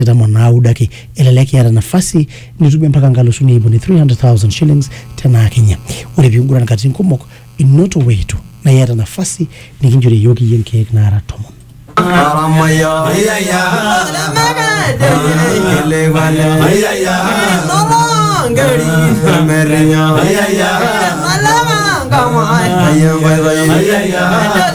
Udaki eleleki ya nafasi nitubia mpaka ngalusuni ibu ni 300,000 shillings tena Kenya. Uliviungura na kati nkumoko inoto wetu na yara nafasi nikinjuri yogi yenke na aratomo.